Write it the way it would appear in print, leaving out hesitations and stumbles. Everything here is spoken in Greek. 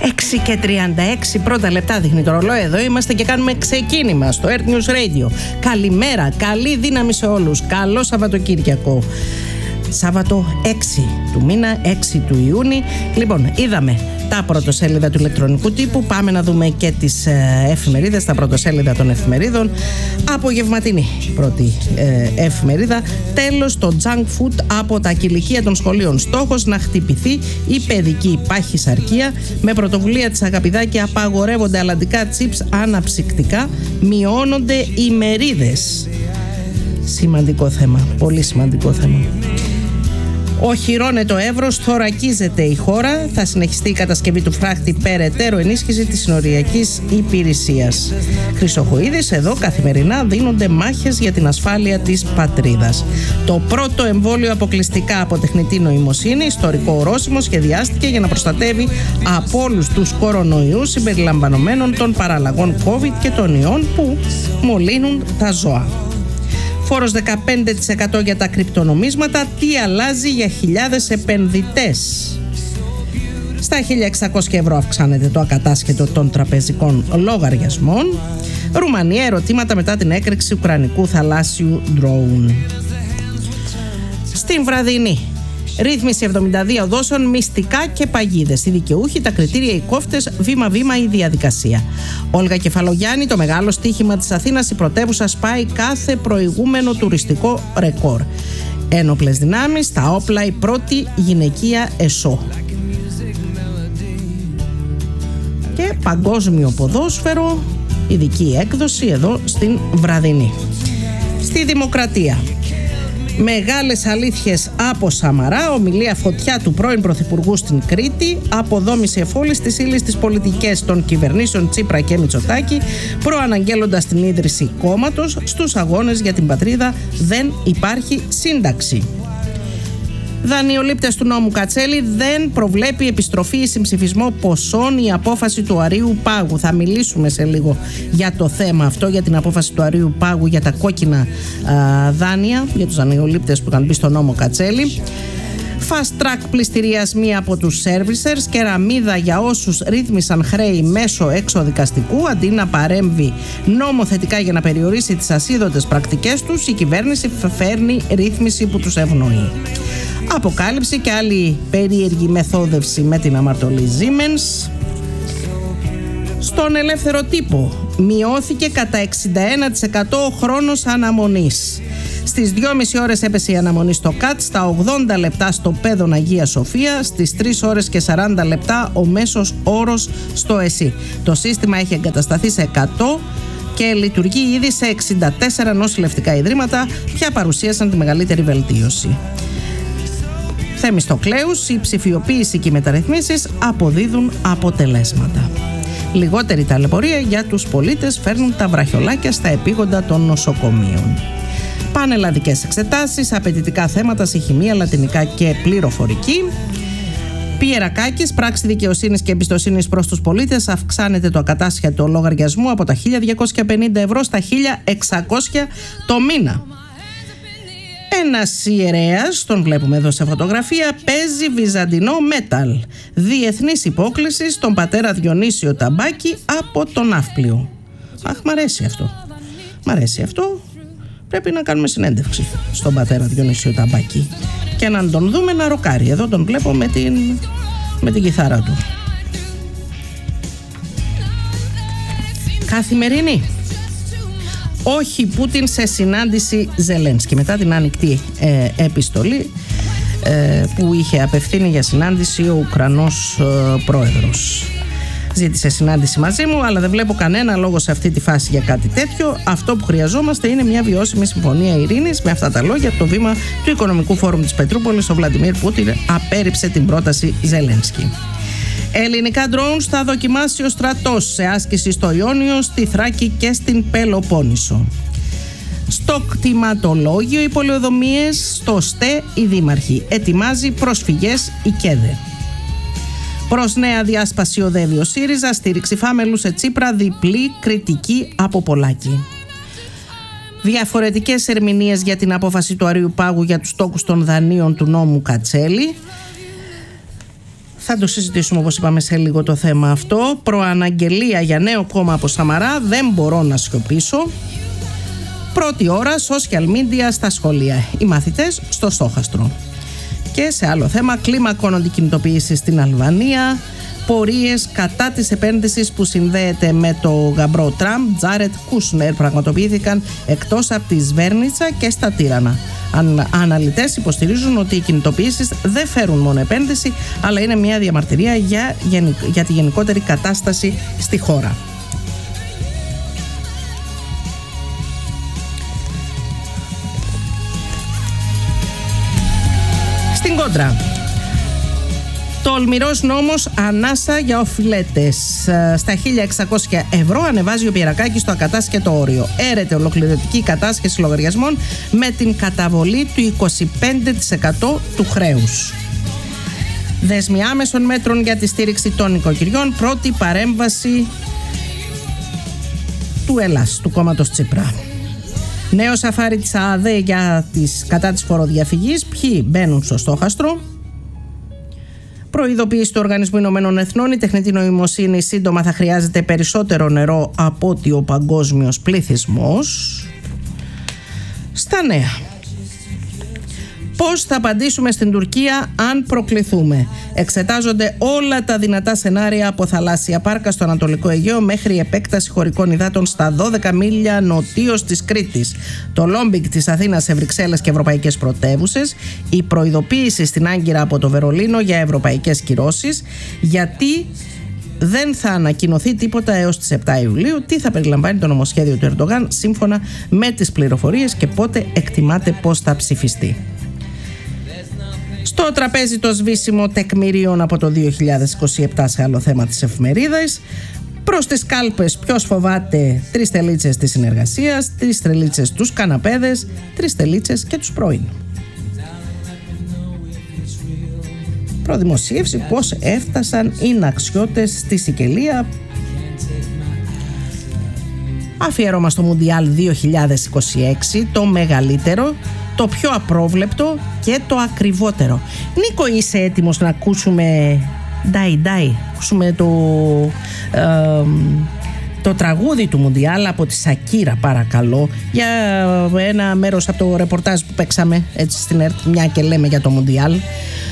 6:36 πρώτα λεπτά δείχνει το ρολόι. Εδώ είμαστε και κάνουμε ξεκίνημα στο Earth News Radio. Καλημέρα, καλή δύναμη σε όλους. Καλό Σαββατοκύριακο. Σάββατο 6 του μήνα, 6 του Ιούνιου. Λοιπόν, είδαμε τα πρωτοσέλιδα του ηλεκτρονικού τύπου. Πάμε να δούμε και τις εφημερίδες, τα πρωτοσέλιδα των εφημερίδων. Απογευματινή πρώτη εφημερίδα. Τέλος το junk food από τα κηλικεία των σχολείων. Στόχος να χτυπηθεί η παιδική παχυσαρκία. Με πρωτοβουλία της Αγαπηδάκη απαγορεύονται αλλαντικά τσίπς αναψυκτικά. Μειώνονται οι μερίδες. Σημαντικό θέμα, πολύ σημαντικό θέμα. Οχυρώνεται το Εύρος, θωρακίζεται η χώρα. Θα συνεχιστεί η κατασκευή του φράχτη, περαιτέρω ενίσχυση της συνοριακής υπηρεσίας. Χρυσοχοΐδης, εδώ καθημερινά δίνονται μάχες για την ασφάλεια της πατρίδας. Το πρώτο εμβόλιο αποκλειστικά από τεχνητή νοημοσύνη, ιστορικό ορόσημο, σχεδιάστηκε για να προστατεύει από όλους τους κορονοϊούς συμπεριλαμβανομένων των παραλλαγών COVID και των ιών που μολύνουν τα ζώα. Φόρος 15% για τα κρυπτονομίσματα. Τι αλλάζει για χιλιάδες επενδυτές? Στα 1.600 ευρώ αυξάνεται το ακατάσχετο των τραπεζικών λογαριασμών. Ρουμανία, ερωτήματα μετά την έκρηξη ουκρανικού θαλάσσιου ντρόουν. Στην βραδινή ρύθμιση 72 δόσεων, μυστικά και παγίδες. Οι δικαιούχοι, τα κριτήρια, οι κόφτες, βήμα-βήμα η διαδικασία. Όλγα Κεφαλογιάννη, το μεγάλο στοίχημα της Αθήνας, η πρωτεύουσα σπάει κάθε προηγούμενο τουριστικό ρεκόρ. Ένοπλες δυνάμεις, τα όπλα, η πρώτη γυναικεία ΕΣΟ. Και παγκόσμιο ποδόσφαιρο, ειδική έκδοση εδώ στην βραδινή. Στη Δημοκρατία. Μεγάλες αλήθειες από Σαμαρά, ομιλία φωτιά του πρώην Πρωθυπουργού στην Κρήτη, αποδόμηση εφόλης της ύλης της πολιτικές των κυβερνήσεων Τσίπρα και Μητσοτάκη, προαναγγέλλοντας την ίδρυση κόμματος. Στους αγώνες για την πατρίδα δεν υπάρχει σύνταξη. Δανειολήπτες του νόμου Κατσέλη, δεν προβλέπει επιστροφή ή συμψηφισμό ποσών η απόφαση του Αρείου Πάγου. Θα μιλήσουμε σε λίγο για το θέμα αυτό, για την απόφαση του Αρείου Πάγου για τα κόκκινα δάνεια, για τους δανειολήπτες που είχαν μπει στο νόμο Κατσέλη. Fast track πληστηριασμοί από τους servicers, κεραμίδα για όσους ρύθμισαν χρέη μέσω εξοδικαστικού. Αντί να παρέμβει νομοθετικά για να περιορίσει τις ασίδωτες πρακτικές τους, η κυβέρνηση φέρνει ρύθμιση που τους ευνοεί. Αποκάλυψη και άλλη περίεργη μεθόδευση με την αμαρτωλή Siemens. Στον ελεύθερο τύπο μειώθηκε κατά 61% ο χρόνος αναμονής. Στις 2,5 ώρες έπεσε η αναμονή στο ΚΑΤ, στα 80 λεπτά στο Πέδον Αγία Σοφία, στις 3 ώρες και 40 λεπτά ο μέσος όρος στο ΕΣΥ. Το σύστημα έχει εγκατασταθεί σε 100 και λειτουργεί ήδη σε 64 νοσηλευτικά ιδρύματα, πια παρουσίασαν τη μεγαλύτερη βελτίωση. Θεμιστοκλέους, η ψηφιοποίηση και οι μεταρρυθμίσεις αποδίδουν αποτελέσματα. Λιγότερη ταλαιπωρία για τους πολίτες, φέρνουν τα βραχιολάκια στα επίγοντα των νοσοκομείων. Πανελλαδικές εξετάσεις, απαιτητικά θέματα σε χημεία, λατινικά και πληροφορική. Πιερακάκης, πράξη δικαιοσύνης και εμπιστοσύνης προς τους πολίτες, αυξάνεται το ακατάσχετο λογαριασμό από τα 1.250 ευρώ στα 1.600 το μήνα. Ένας ιερέας, τον βλέπουμε εδώ σε φωτογραφία, παίζει βυζαντινό μέταλ. Διεθνής υπόκληση στον πατέρα Διονύσιο Ταμπάκη από τον Ναύπλιο. Αχ, μ' αρέσει αυτό. Μ' αρέσει αυτό. Πρέπει να κάνουμε συνέντευξη στον πατέρα Διονύσιο Ταμπάκη και να τον δούμε να ροκάρει. Εδώ τον βλέπω με την κιθάρα του. Καθημερινή. Όχι Πούτιν σε συνάντηση Ζελένσκι. Μετά την ανοιχτή επιστολή που είχε απευθύνει για συνάντηση ο Ουκρανός πρόεδρος. Ζήτησε συνάντηση μαζί μου, αλλά δεν βλέπω κανένα λόγο σε αυτή τη φάση για κάτι τέτοιο. Αυτό που χρειαζόμαστε είναι μια βιώσιμη συμφωνία ειρήνης. Με αυτά τα λόγια, το βήμα του Οικονομικού Φόρουμ της Πετρούπολης, ο Βλαντιμίρ Πούτιν απέρριψε την πρόταση Ζελένσκι. Ελληνικά ντρόουν θα δοκιμάσει ο στρατός σε άσκηση στο Ιόνιο, στη Θράκη και στην Πελοπόννησο. Στο κτηματολόγιο οι πολεοδομίες, στο ΣΤΕ οι δήμαρχοι. Ετοιμάζει προσφυγές η ΚΕΔΕ. Προς νέα διάσπαση οδεύει ο ΣΥΡΙΖΑ, στήριξη Φάμελου σε Τσίπρα, διπλή κριτική από Πολάκη. Διαφορετικές ερμηνείες για την απόφαση του Αρείου Πάγου για τους τόκους των δανείων του νόμου Κατσέλη. Θα το συζητήσουμε, όπως είπαμε, σε λίγο το θέμα αυτό. Προαναγγελία για νέο κόμμα από Σαμαρά, δεν μπορώ να σιωπήσω. Πρώτη ώρα social media στα σχολεία, οι μαθητές στο στόχαστρο. Και σε άλλο θέμα, κλίμακων αντικινητοποίηση στην Αλβανία, πορείες κατά της επένδυσης που συνδέεται με το γαμπρό Τραμπ, Τζάρετ Κούσνερ, πραγματοποιήθηκαν εκτός από τη Σβέρνιτσα και στα Τύρανα. Αναλυτές υποστηρίζουν ότι οι κινητοποιήσεις δεν φέρουν μόνο επένδυση, αλλά είναι μια διαμαρτυρία για τη γενικότερη κατάσταση στη χώρα. Στην κόντρα, τολμηρός νόμος ανάσα για οφειλέτες. Στα 1.600 ευρώ ανεβάζει ο Πιερακάκης το ακατάσχετο όριο. Έρεται ολοκληρωτική κατάσχεση λογαριασμών με την καταβολή του 25% του χρέους. Δέσμοι άμεσων μέτρων για τη στήριξη των οικοκυριών. Πρώτη παρέμβαση του ΕΛΑΣ, του κόμματος Τσίπρα. Νέο σαφάρι της ΑΑΔΕ κατά της φοροδιαφυγής. Ποιοι μπαίνουν στο στόχαστρο. Προειδοποίηση του Οργανισμού Ηνωμένων Εθνών: η τεχνητή νοημοσύνη σύντομα θα χρειάζεται περισσότερο νερό από ότι ο παγκόσμιος πληθυσμός. Στα νέα. Πώς θα απαντήσουμε στην Τουρκία αν προκληθούμε? Εξετάζονται όλα τα δυνατά σενάρια, από θαλάσσια πάρκα στο Ανατολικό Αιγαίο μέχρι επέκταση χωρικών υδάτων στα 12 μίλια νοτίως της Κρήτης, το λόμπινγκ της Αθήνας σε Βρυξέλλες και ευρωπαϊκές πρωτεύουσες, η προειδοποίηση στην Άγκυρα από το Βερολίνο για ευρωπαϊκές κυρώσεις, γιατί δεν θα ανακοινωθεί τίποτα έως τις 7 Ιουλίου. Τι θα περιλαμβάνει το νομοσχέδιο του Ερντογάν σύμφωνα με τις πληροφορίες και πότε εκτιμάται πως θα ψηφιστεί. Στο τραπέζι το σβήσιμο τεκμηρίων από το 2027 σε άλλο θέμα της εφημερίδας. Προς τις κάλπες, ποιος φοβάται 3 τελίτσες της συνεργασίας, 3 τελίτσες τους καναπέδες, 3 τελίτσες και τους πρώην. Προδημοσίευση πώς έφτασαν οι ναξιώτες στη Σικελία. Αφιέρωμα στο Μουντιάλ 2026, το μεγαλύτερο, το πιο απρόβλεπτο και το ακριβότερο. Νίκο, είσαι έτοιμος να ακούσουμε ακούσουμε το τραγούδι του Μουντιάλ από τη Σακύρα, παρακαλώ, για ένα μέρος από το ρεπορτάζ που παίξαμε έτσι στην ΕΡΤ, μια και λέμε για το Μουντιάλ.